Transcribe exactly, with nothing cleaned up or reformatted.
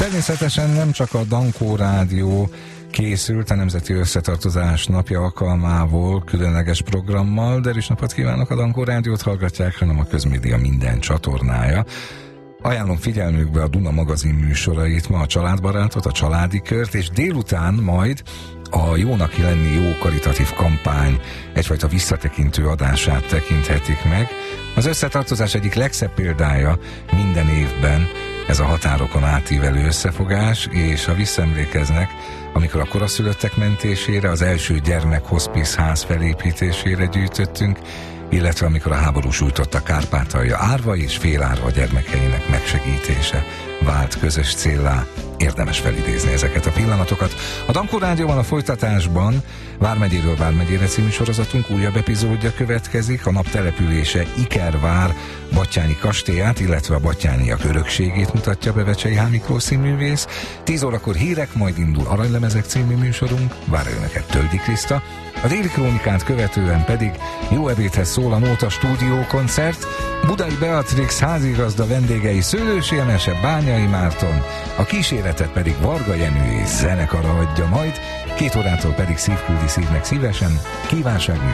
Természetesen nem csak a Dankó Rádió készült a Nemzeti Összetartozás napja alkalmából különleges programmal, de is napot kívánok, a Dankó Rádiót hallgatják, hanem a Közmédia minden csatornája. Ajánlom figyelmükbe a Duna magazin műsorait, ma a Családbarátot, a Családi Kört, és délután majd a Jónak lenni jó karitatív kampány egyfajta visszatekintő adását tekinthetik meg. Az összetartozás egyik legszebb példája minden évben ez a határokon átívelő összefogás, és ha visszaemlékeznek, amikor a koraszülöttek mentésére, az első gyermekhospice ház felépítésére gyűjtöttünk, illetve amikor a háború sújtotta Kárpátalja árva és félárva gyermekeinek megsegítése vált közös céllá. Érdemes felidézni ezeket a pillanatokat. A Dankó Rádióban a folytatásban Vármegyéről Vármegyére című sorozatunk újabb epizódja következik. A nap települése Ikervár Batthyány kastélyát, illetve a battyányiak örökségét mutatja be Vecsei H. Miklós színművész. tíz órakor hírek, majd indul Aranylemezek című műsorunk, várja önöket Töldi Kriszta. A déli krónikát követően pedig jó ebédhez szól a Nóta Stúdió koncert, Budai Beatrix házigazda vendégei Szőlősi Emese, Bányai Márton, a kíséretet pedig Varga Jenő és zenekara adja majd, két órától pedig Szívküldi Szívnek szívesen, kívánságmű